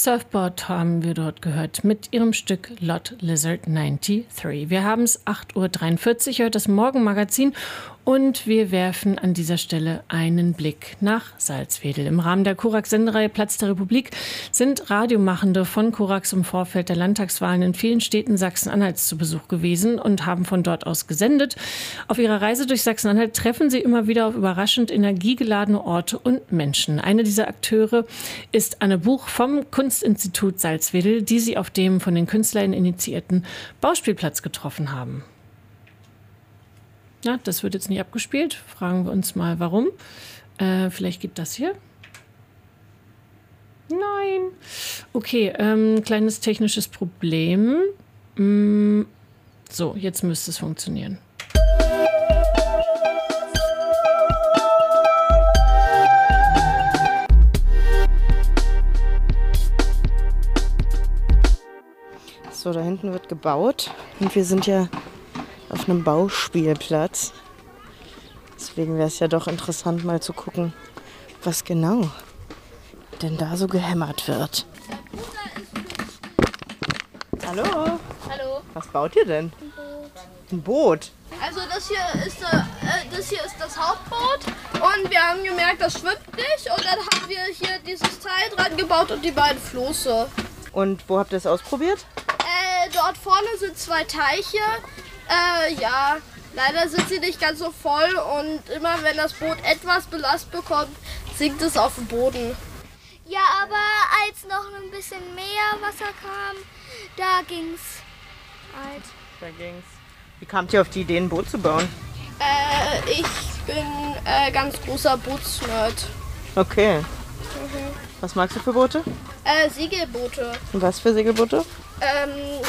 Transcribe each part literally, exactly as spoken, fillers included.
Surfboard haben wir dort gehört mit ihrem Stück Lot Lizard dreiundneunzig. Wir haben es acht Uhr dreiundvierzig, hört das Morgenmagazin und wir werfen an dieser Stelle einen Blick nach Salzwedel. Im Rahmen der Korax-Sendereihe Platz der Republik sind Radiomachende von Korax im Vorfeld der Landtagswahlen in vielen Städten Sachsen-Anhalts zu Besuch gewesen und haben von dort aus gesendet. Auf ihrer Reise durch Sachsen-Anhalt treffen sie immer wieder auf überraschend energiegeladene Orte und Menschen. Eine dieser Akteure ist Anne Buch vom Kunstinstitut Salzwedel, die sie auf dem von den KünstlerInnen initiierten Bauspielplatz getroffen haben. Na, das wird jetzt nicht abgespielt. Fragen wir uns mal, warum. Äh, vielleicht geht das hier. Nein. Okay, ähm, kleines technisches Problem. Mm, so, jetzt müsste es funktionieren. So, da hinten wird gebaut und wir sind ja auf einem Bauspielplatz. Deswegen wäre es ja doch interessant, mal zu gucken, was genau denn da so gehämmert wird. Hallo? Hallo. Was baut ihr denn? Ein Boot. Ein Boot? Also das hier ist, äh, das hier ist das Hauptboot und wir haben gemerkt, das schwimmt nicht und dann haben wir hier dieses Teil dran gebaut und die beiden Floße. Und wo habt ihr es ausprobiert? Äh, dort vorne sind zwei Teiche. Äh, ja, leider sind sie nicht ganz so voll und immer wenn das Boot etwas Belast bekommt, sinkt es auf den Boden. Ja, aber als noch ein bisschen mehr Wasser kam, da ging's halt. Da ging's. Wie kamt ihr auf die Idee, ein Boot zu bauen? Äh, ich bin äh, ganz großer Bootsnerd. Okay. Mhm. Was magst du für Boote? Äh, Segelboote. Und was für Segelboote? Ähm,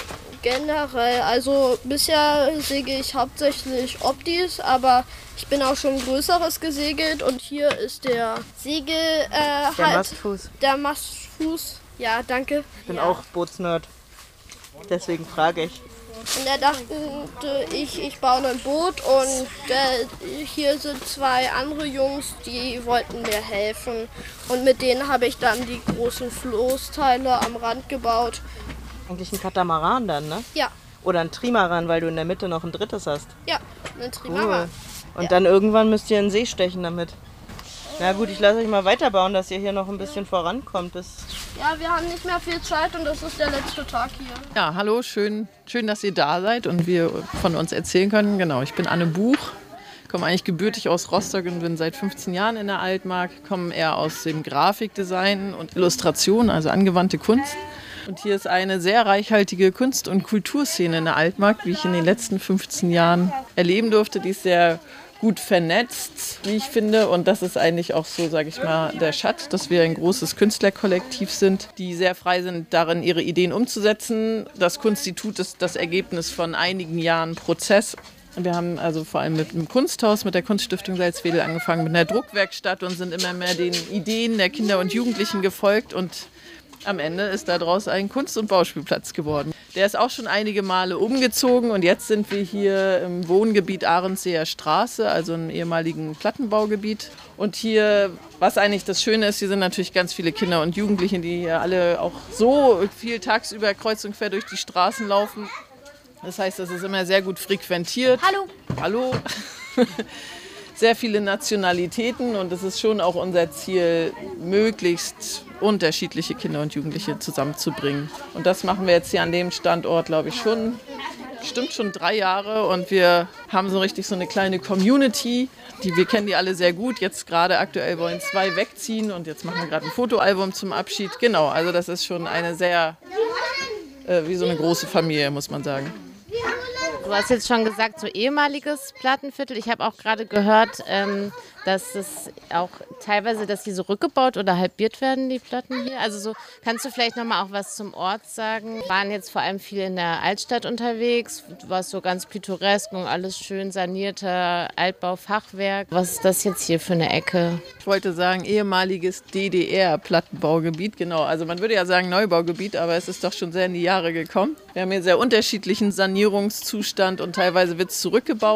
generell, also bisher segel ich hauptsächlich Optis, aber ich bin auch schon größeres gesegelt und hier ist der Segel, äh, Der halt, Mastfuß. Der Mastfuß, ja, danke. Ich bin ja. auch Bootsnerd. Deswegen frage ich. Und er dachte, ich, ich baue ein Boot und äh, hier sind zwei andere Jungs, die wollten mir helfen. Und mit denen habe ich dann die großen Floßteile am Rand gebaut. Eigentlich ein Katamaran dann, ne? Ja. Oder ein Trimaran, weil du in der Mitte noch ein drittes hast. Ja, ein Trimaran. Cool. Und ja. dann irgendwann müsst ihr in den See stechen damit. Na gut, ich lasse euch mal weiterbauen, dass ihr hier noch ein bisschen vorankommt. Bis Ja, wir haben nicht mehr viel Zeit und das ist der letzte Tag hier. Ja, hallo, schön, schön, dass ihr da seid und wir von uns erzählen können. Genau, ich bin Anne Buch, komme eigentlich gebürtig aus Rostock und bin seit fünfzehn Jahren in der Altmark, komme eher aus dem Grafikdesign und Illustration, also angewandte Kunst. Und hier ist eine sehr reichhaltige Kunst- und Kulturszene in der Altmark, wie ich in den letzten fünfzehn Jahren erleben durfte. Die ist sehr gut vernetzt, wie ich finde. Und das ist eigentlich auch so, sage ich mal, der Schatz, dass wir ein großes Künstlerkollektiv sind, die sehr frei sind, darin ihre Ideen umzusetzen. Das Kunstinstitut ist das Ergebnis von einigen Jahren Prozess. Wir haben also vor allem mit dem Kunsthaus, mit der Kunststiftung Salzwedel angefangen, mit einer Druckwerkstatt und sind immer mehr den Ideen der Kinder und Jugendlichen gefolgt. Und am Ende ist daraus ein Kunst- und Bauspielplatz geworden. Der ist auch schon einige Male umgezogen und jetzt sind wir hier im Wohngebiet Ahrensseer Straße, also im ehemaligen Plattenbaugebiet. Und hier, was eigentlich das Schöne ist, hier sind natürlich ganz viele Kinder und Jugendliche, die hier alle auch so viel tagsüber kreuz und quer durch die Straßen laufen. Das heißt, das ist immer sehr gut frequentiert. Hallo. Hallo. Sehr viele Nationalitäten und es ist schon auch unser Ziel, möglichst unterschiedliche Kinder und Jugendliche zusammenzubringen. Und das machen wir jetzt hier an dem Standort, glaube ich, schon, bestimmt schon drei Jahre und wir haben so richtig so eine kleine Community, die wir kennen die alle sehr gut. Jetzt gerade aktuell wollen zwei wegziehen und jetzt machen wir gerade ein Fotoalbum zum Abschied. Genau, also das ist schon eine sehr, äh, wie so eine große Familie, muss man sagen. Du hast jetzt schon gesagt, so ehemaliges Plattenviertel. Ich habe auch gerade gehört, ähm, dass es auch teilweise, dass die so rückgebaut oder halbiert werden, die Platten hier. Also so, kannst du vielleicht nochmal auch was zum Ort sagen? Wir waren jetzt vor allem viel in der Altstadt unterwegs. Du warst so ganz pittoresk und alles schön sanierter Altbaufachwerk. Was ist das jetzt hier für eine Ecke? Ich wollte sagen, ehemaliges D D R-Plattenbaugebiet. Genau, also man würde ja sagen Neubaugebiet, aber es ist doch schon sehr in die Jahre gekommen. Wir haben hier sehr unterschiedlichen Sanierungszustand und teilweise wird es zurückgebaut.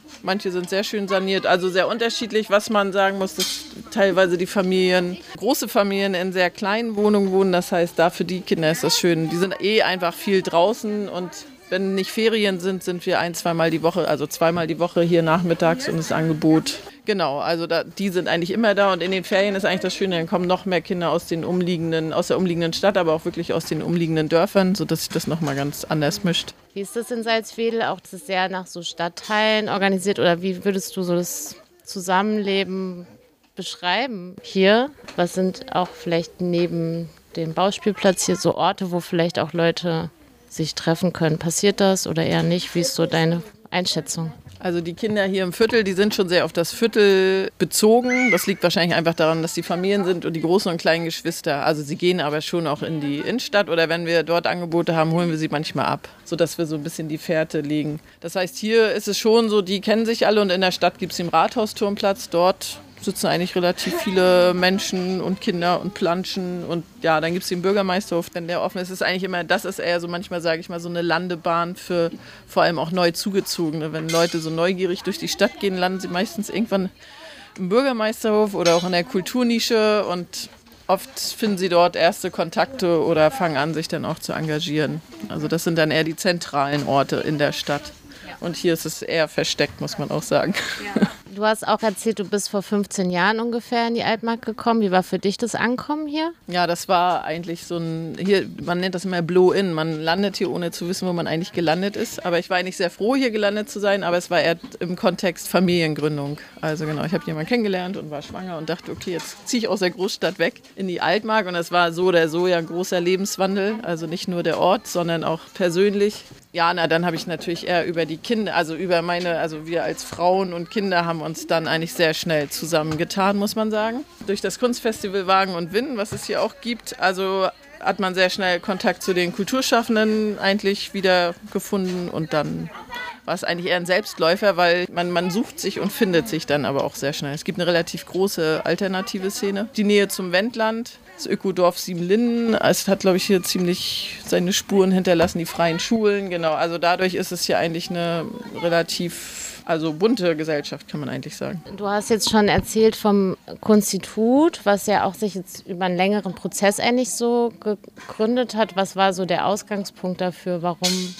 Manche sind sehr schön saniert, also sehr unterschiedlich. Was man sagen muss, dass teilweise die Familien, große Familien in sehr kleinen Wohnungen wohnen. Das heißt, da für die Kinder ist das schön. Die sind eh einfach viel draußen und wenn nicht Ferien sind, sind wir ein-, zweimal die Woche, also zweimal die Woche hier nachmittags und das Angebot. Genau, also da, die sind eigentlich immer da und in den Ferien ist eigentlich das Schöne, dann kommen noch mehr Kinder aus den umliegenden, aus der umliegenden Stadt, aber auch wirklich aus den umliegenden Dörfern, sodass sich das nochmal ganz anders mischt. Wie ist das in Salzwedel? Auch das ist sehr nach so Stadtteilen organisiert oder wie würdest du so das Zusammenleben beschreiben hier? Was sind auch vielleicht neben dem Bauspielplatz hier so Orte, wo vielleicht auch Leute sich treffen können? Passiert das oder eher nicht? Wie ist so deine Einschätzung? Also die Kinder hier im Viertel, die sind schon sehr auf das Viertel bezogen. Das liegt wahrscheinlich einfach daran, dass die Familien sind und die großen und kleinen Geschwister. Also sie gehen aber schon auch in die Innenstadt oder wenn wir dort Angebote haben, holen wir sie manchmal ab, sodass wir so ein bisschen die Fährte legen. Das heißt, hier ist es schon so, die kennen sich alle und in der Stadt gibt es den Rathausturmplatz. Dort sitzen eigentlich relativ viele Menschen und Kinder und planschen und ja, dann gibt es den Bürgermeisterhof, wenn der offen ist. Ist eigentlich immer, das ist eher so manchmal, sage ich mal, so eine Landebahn für vor allem auch neu Zugezogene. Wenn Leute so neugierig durch die Stadt gehen, landen sie meistens irgendwann im Bürgermeisterhof oder auch in der Kulturnische und oft finden sie dort erste Kontakte oder fangen an, sich dann auch zu engagieren. Also das sind dann eher die zentralen Orte in der Stadt. Und hier ist es eher versteckt, muss man auch sagen. Ja. Du hast auch erzählt, du bist vor fünfzehn Jahren ungefähr in die Altmark gekommen. Wie war für dich das Ankommen hier? Ja, das war eigentlich so ein, hier, man nennt das immer Blow-in. Man landet hier, ohne zu wissen, wo man eigentlich gelandet ist. Aber ich war eigentlich sehr froh, hier gelandet zu sein, aber es war eher im Kontext Familiengründung. Also genau, ich habe jemanden kennengelernt und war schwanger und dachte, okay, jetzt ziehe ich aus der Großstadt weg in die Altmark. Und das war so oder so ja ein großer Lebenswandel. Also nicht nur der Ort, sondern auch persönlich. Ja, na, dann habe ich natürlich eher über die Kinder, also über meine, also wir als Frauen und Kinder haben uns dann eigentlich sehr schnell zusammengetan, muss man sagen. Durch das Kunstfestival Wagen und Winden, was es hier auch gibt, also hat man sehr schnell Kontakt zu den Kulturschaffenden eigentlich wieder gefunden und dann war es eigentlich eher ein Selbstläufer, weil man, man sucht sich und findet sich dann aber auch sehr schnell. Es gibt eine relativ große alternative Szene. Die Nähe zum Wendland, das Ökodorf Siebenlinden, es hat, glaube ich, hier ziemlich seine Spuren hinterlassen, die freien Schulen, genau. Also dadurch ist es hier eigentlich eine relativ, also bunte Gesellschaft, kann man eigentlich sagen. Du hast jetzt schon erzählt vom Kunstinstitut, was ja auch sich jetzt über einen längeren Prozess eigentlich so gegründet hat. Was war so der Ausgangspunkt dafür, warum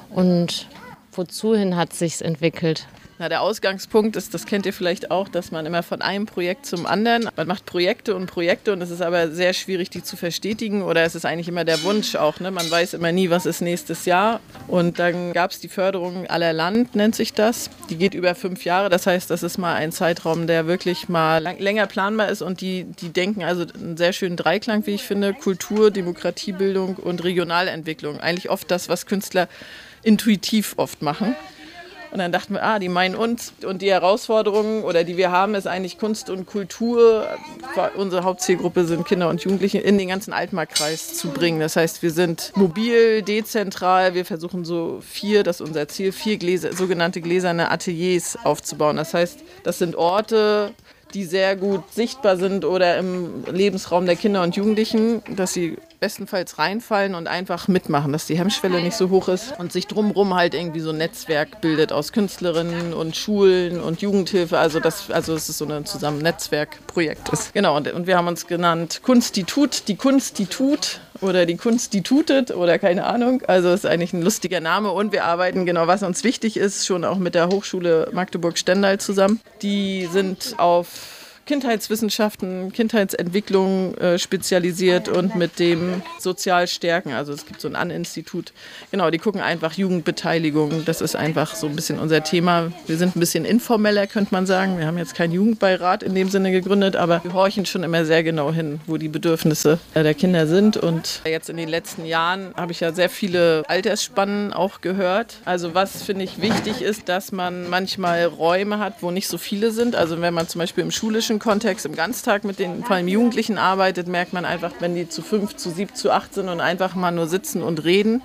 und wozu hin hat es sich entwickelt? Na, der Ausgangspunkt ist, das kennt ihr vielleicht auch, dass man immer von einem Projekt zum anderen, man macht Projekte und Projekte und es ist aber sehr schwierig, die zu verstetigen oder es ist eigentlich immer der Wunsch auch, ne? Man weiß immer nie, was ist nächstes Jahr und dann gab es die Förderung aller Land, nennt sich das, die geht über fünf Jahre, das heißt, das ist mal ein Zeitraum, der wirklich mal lang, länger planbar ist und die, die denken also einen sehr schönen Dreiklang, wie ich finde, Kultur, Demokratiebildung und Regionalentwicklung, eigentlich oft das, was Künstler intuitiv oft machen. Und dann dachten wir, ah, die meinen uns. Und die Herausforderungen, oder die wir haben, ist eigentlich Kunst und Kultur. Unsere Hauptzielgruppe sind Kinder und Jugendliche, in den ganzen Altmarkkreis zu bringen. Das heißt, wir sind mobil, dezentral. Wir versuchen so vier, das ist unser Ziel, vier Gläser, sogenannte gläserne Ateliers aufzubauen. Das heißt, das sind Orte, die sehr gut sichtbar sind oder im Lebensraum der Kinder und Jugendlichen, dass sie bestenfalls reinfallen und einfach mitmachen, dass die Hemmschwelle nicht so hoch ist und sich drumherum halt irgendwie so ein Netzwerk bildet aus Künstlerinnen und Schulen und Jugendhilfe, also das, also es ist so ein zusammen Netzwerkprojekt ist. Genau, und, und wir haben uns genannt Kunstitut, die Kunstitut oder die Kunst, die tutet oder keine Ahnung, also es ist eigentlich ein lustiger Name und wir arbeiten, genau, was uns wichtig ist, schon auch mit der Hochschule Magdeburg-Stendal zusammen. Die sind auf Kindheitswissenschaften, Kindheitsentwicklung äh, spezialisiert und mit dem Sozialstärken, also es gibt so ein An-Institut, genau, die gucken einfach Jugendbeteiligung, das ist einfach so ein bisschen unser Thema. Wir sind ein bisschen informeller, könnte man sagen, wir haben jetzt keinen Jugendbeirat in dem Sinne gegründet, aber wir horchen schon immer sehr genau hin, wo die Bedürfnisse der Kinder sind und jetzt in den letzten Jahren habe ich ja sehr viele Altersspannen auch gehört, also was finde ich wichtig ist, dass man manchmal Räume hat, wo nicht so viele sind, also wenn man zum Beispiel im schulischen Kontext im Ganztag mit den vor allem Jugendlichen arbeitet, merkt man einfach, wenn die zu fünf, zu sieben, zu acht sind und einfach mal nur sitzen und reden,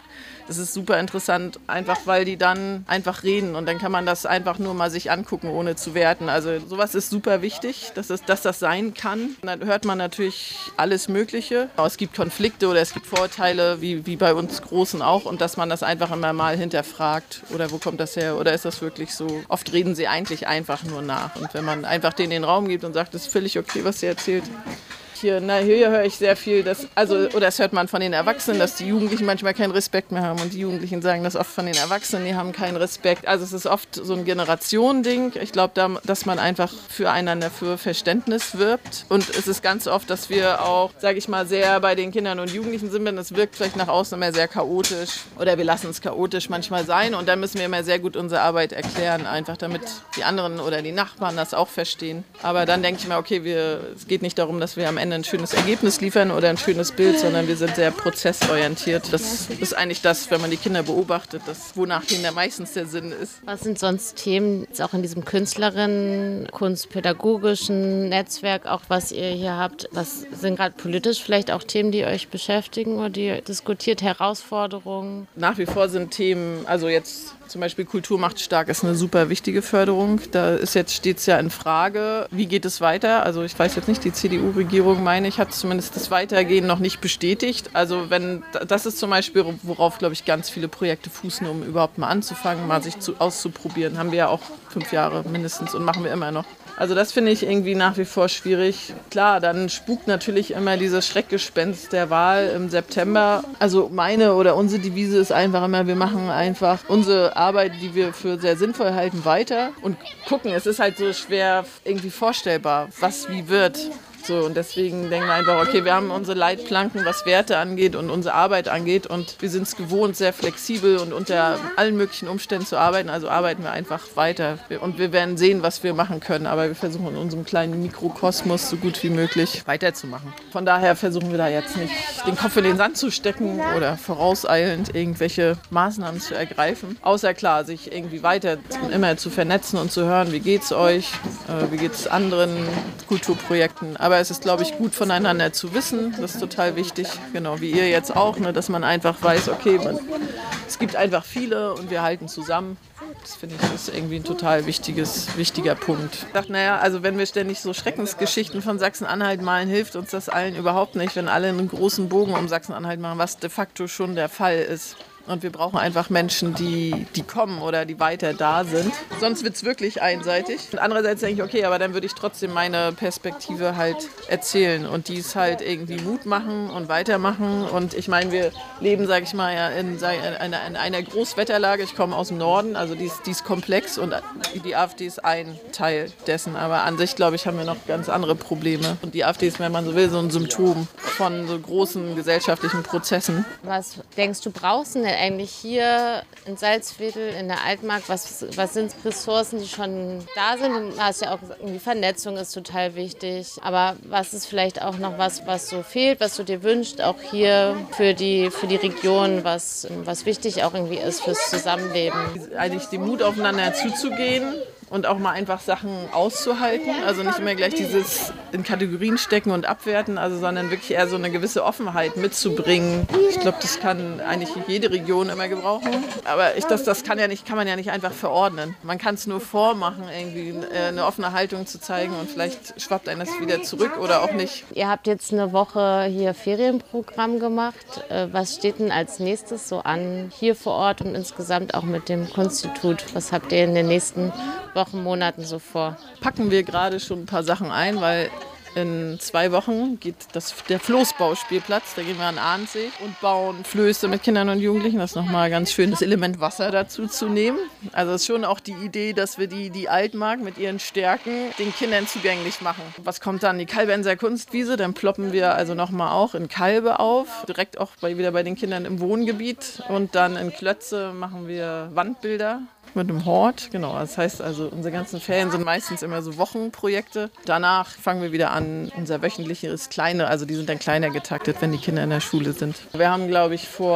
Das ist super interessant, einfach weil die dann einfach reden und dann kann man das einfach nur mal sich angucken, ohne zu werten. Also sowas ist super wichtig, dass, es, dass das sein kann. Und dann hört man natürlich alles Mögliche. Es gibt Konflikte oder es gibt Vorurteile, wie, wie bei uns Großen auch, und dass man das einfach immer mal hinterfragt. Oder wo kommt das her? Oder ist das wirklich so? Oft reden sie eigentlich einfach nur nach. Und wenn man einfach denen den Raum gibt und sagt, das ist völlig okay, was sie erzählt. Hier, na, hier höre ich sehr viel, dass, also, oder das hört man von den Erwachsenen, dass die Jugendlichen manchmal keinen Respekt mehr haben und die Jugendlichen sagen das oft von den Erwachsenen, die haben keinen Respekt. Also es ist oft so ein Generationending. Ich glaube, da, dass man einfach füreinander für Verständnis wirbt und es ist ganz oft, dass wir auch, sage ich mal, sehr bei den Kindern und Jugendlichen sind, denn es wirkt vielleicht nach außen immer sehr chaotisch oder wir lassen es chaotisch manchmal sein und dann müssen wir immer sehr gut unsere Arbeit erklären, einfach damit die anderen oder die Nachbarn das auch verstehen. Aber dann denke ich mir, okay, wir, es geht nicht darum, dass wir am Ende ein schönes Ergebnis liefern oder ein schönes Bild, sondern wir sind sehr prozessorientiert. Das ist eigentlich das, wenn man die Kinder beobachtet, das, wonach denen meistens der Sinn ist. Was sind sonst Themen, jetzt auch in diesem Künstlerinnen-, kunstpädagogischen Netzwerk, auch was ihr hier habt? Was sind gerade politisch vielleicht auch Themen, die euch beschäftigen oder die ihr diskutiert, Herausforderungen? Nach wie vor sind Themen, also jetzt zum Beispiel Kultur macht stark ist eine super wichtige Förderung. Da ist jetzt steht es ja in Frage, wie geht es weiter? Also ich weiß jetzt nicht, die C D U-Regierung, meine ich, hat zumindest das Weitergehen noch nicht bestätigt. Also wenn das ist zum Beispiel, worauf, glaube ich, ganz viele Projekte fußen, um überhaupt mal anzufangen, mal sich zu, auszuprobieren. Haben wir ja auch fünf Jahre mindestens und machen wir immer noch. Also das finde ich irgendwie nach wie vor schwierig. Klar, dann spukt natürlich immer dieses Schreckgespenst der Wahl im September. Also meine oder unsere Devise ist einfach immer, wir machen einfach unsere Arbeit, die wir für sehr sinnvoll halten, weiter und gucken. Es ist halt so schwer irgendwie vorstellbar, was wie wird. So, und deswegen denken wir einfach, okay, wir haben unsere Leitplanken, was Werte angeht und unsere Arbeit angeht und wir sind es gewohnt, sehr flexibel und unter allen möglichen Umständen zu arbeiten, also arbeiten wir einfach weiter und wir werden sehen, was wir machen können, aber wir versuchen in unserem kleinen Mikrokosmos so gut wie möglich weiterzumachen. Von daher versuchen wir da jetzt nicht den Kopf in den Sand zu stecken oder vorauseilend irgendwelche Maßnahmen zu ergreifen, außer klar, sich irgendwie weiter immer zu vernetzen und zu hören, wie geht's euch, äh, wie geht's anderen Kulturprojekten, aber es ist, glaube ich, gut voneinander zu wissen. Das ist total wichtig, genau wie ihr jetzt auch, ne, dass man einfach weiß, okay, man, es gibt einfach viele und wir halten zusammen. Das finde ich ist irgendwie ein total wichtiges, wichtiger Punkt. Ich dachte, naja, also wenn wir ständig so Schreckensgeschichten von Sachsen-Anhalt malen, hilft uns das allen überhaupt nicht, wenn alle einen großen Bogen um Sachsen-Anhalt machen, was de facto schon der Fall ist. Und wir brauchen einfach Menschen, die, die kommen oder die weiter da sind. Sonst wird es wirklich einseitig. Und andererseits denke ich, okay, aber dann würde ich trotzdem meine Perspektive halt erzählen. Und die ist halt irgendwie Mut machen und weitermachen. Und ich meine, wir leben, sage ich mal, ja in, einer, in einer Großwetterlage. Ich komme aus dem Norden, also die ist, die ist komplex und die AfD ist ein Teil dessen. Aber an sich, glaube ich, haben wir noch ganz andere Probleme. Und die AfD ist, wenn man so will, so ein Symptom von so großen gesellschaftlichen Prozessen. Was denkst du, brauchst du denn eigentlich hier in Salzwedel, in der Altmark, was, was sind Ressourcen, die schon da sind? Du hast ja auch gesagt, die Vernetzung ist total wichtig. Aber was ist vielleicht auch noch was, was so fehlt, was du dir wünschst, auch hier für die, für die Region, was, was wichtig auch irgendwie ist fürs Zusammenleben? Eigentlich den Mut aufeinander zuzugehen. Und auch mal einfach Sachen auszuhalten, also nicht immer gleich dieses in Kategorien stecken und abwerten, also sondern wirklich eher so eine gewisse Offenheit mitzubringen. Ich glaube, das kann eigentlich jede Region immer gebrauchen, aber ich, das, das kann, ja nicht, kann man ja nicht einfach verordnen. Man kann es nur vormachen, irgendwie eine offene Haltung zu zeigen und vielleicht schwappt einem das wieder zurück oder auch nicht. Ihr habt jetzt eine Woche hier Ferienprogramm gemacht. Was steht denn als nächstes so an hier vor Ort und insgesamt auch mit dem Kunstinstitut? Was habt ihr in den nächsten Wochen, Monaten so vor? Packen wir gerade schon ein paar Sachen ein, weil in zwei Wochen geht das, der Floßbauspielplatz, da gehen wir an den Ahrensee und bauen Flöße mit Kindern und Jugendlichen. Das ist nochmal ganz schön, das Element Wasser dazu zu nehmen. Also es ist schon auch die Idee, dass wir die, die Altmark mit ihren Stärken den Kindern zugänglich machen. Was kommt dann? Die Kalbenser Kunstwiese, dann ploppen wir also nochmal auch in Kalbe auf, direkt auch bei, wieder bei den Kindern im Wohngebiet. Und dann in Klötze machen wir Wandbilder mit dem Hort, genau. Das heißt also, unsere ganzen Ferien sind meistens immer so Wochenprojekte. Danach fangen wir wieder an, unser wöchentliches kleine, also die sind dann kleiner getaktet, wenn die Kinder in der Schule sind. Wir haben, glaube ich, vor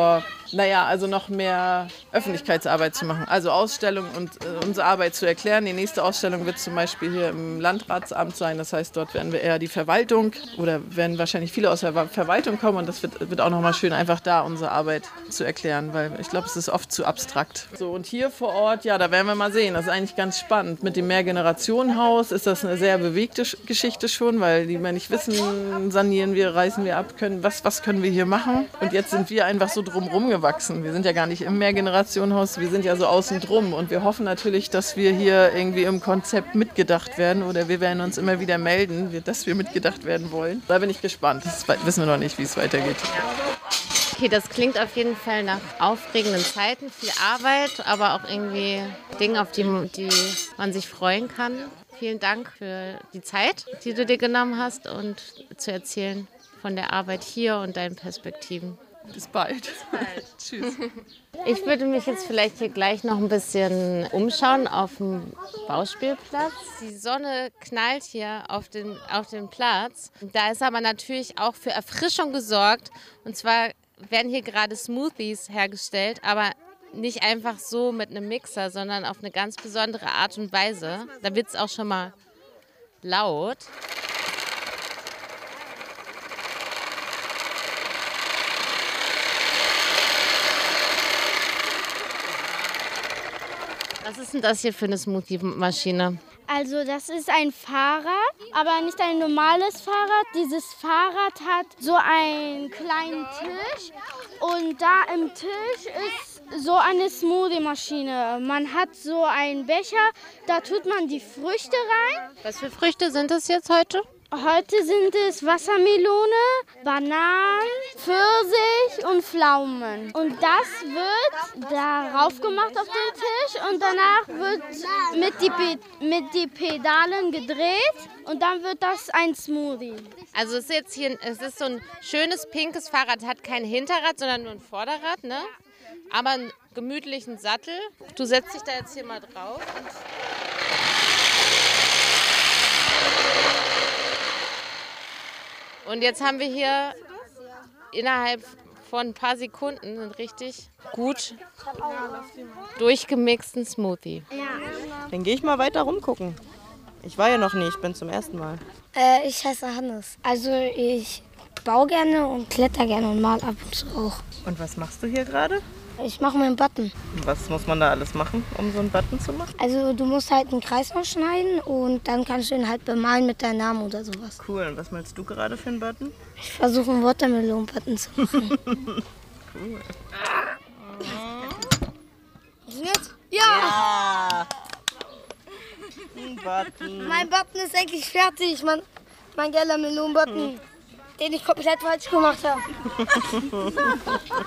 Naja, also noch mehr Öffentlichkeitsarbeit zu machen. Also Ausstellung und äh, unsere Arbeit zu erklären. Die nächste Ausstellung wird zum Beispiel hier im Landratsamt sein. Das heißt, dort werden wir eher die Verwaltung oder werden wahrscheinlich viele aus der Verwaltung kommen. Und das wird, wird auch nochmal schön, einfach da unsere Arbeit zu erklären, weil ich glaube, es ist oft zu abstrakt. So, und hier vor Ort, ja, da werden wir mal sehen. Das ist eigentlich ganz spannend. Mit dem Mehrgenerationenhaus ist das eine sehr bewegte Geschichte schon, weil die wir nicht wissen, sanieren wir, reißen wir ab, können, was, was können wir hier machen? Und jetzt sind wir einfach so drumherum gewachsen. Wir sind ja gar nicht im Mehrgenerationenhaus, wir sind ja so außen drum. Und wir hoffen natürlich, dass wir hier irgendwie im Konzept mitgedacht werden oder wir werden uns immer wieder melden, dass wir mitgedacht werden wollen. Da bin ich gespannt. Das wissen wir noch nicht, wie es weitergeht. Okay, das klingt auf jeden Fall nach aufregenden Zeiten, viel Arbeit, aber auch irgendwie Dinge, auf die, die man sich freuen kann. Vielen Dank für die Zeit, die du dir genommen hast und zu erzählen von der Arbeit hier und deinen Perspektiven. Bis bald. Bis bald. Tschüss. Ich würde mich jetzt vielleicht hier gleich noch ein bisschen umschauen auf dem Bauspielplatz. Die Sonne knallt hier auf den, auf den Platz. Da ist aber natürlich auch für Erfrischung gesorgt. Und zwar werden hier gerade Smoothies hergestellt, aber nicht einfach so mit einem Mixer, sondern auf eine ganz besondere Art und Weise. Da wird es auch schon mal laut. Was ist denn das hier für eine Smoothie-Maschine? Also das ist ein Fahrrad, aber nicht ein normales Fahrrad. Dieses Fahrrad hat so einen kleinen Tisch und da im Tisch ist so eine Smoothie-Maschine. Man hat so einen Becher, da tut man die Früchte rein. Was für Früchte sind das jetzt heute? Heute sind es Wassermelone, Bananen, Pfirsich und Pflaumen. Und das wird darauf gemacht auf den Tisch und danach wird mit die, Pe- mit die Pedalen gedreht und dann wird das ein Smoothie. Also es ist jetzt hier, es ist so ein schönes pinkes Fahrrad, hat kein Hinterrad, sondern nur ein Vorderrad, ne? Aber einen gemütlichen Sattel. Du setzt dich da jetzt hier mal drauf. Und jetzt haben wir hier innerhalb von ein paar Sekunden einen richtig gut durchgemixten Smoothie. Dann gehe ich mal weiter rumgucken. Ich war ja noch nie, ich bin zum ersten Mal. Äh, ich heiße Hannes. Also ich baue gerne und kletter gerne und mal ab und zu auch. Und was machst du hier gerade? Ich mache mir einen Button. Was muss man da alles machen, um so einen Button zu machen? Also du musst halt einen Kreis ausschneiden und dann kannst du ihn halt bemalen mit deinem Namen oder sowas. Cool, und was malst du gerade für einen Button? Ich versuche einen Watermelon-Button zu machen. Cool. Jetzt? Ja! ja. Ein Button. Mein Button ist eigentlich fertig, mein, mein gelber Melon-Button, hm. den ich komplett falsch gemacht habe.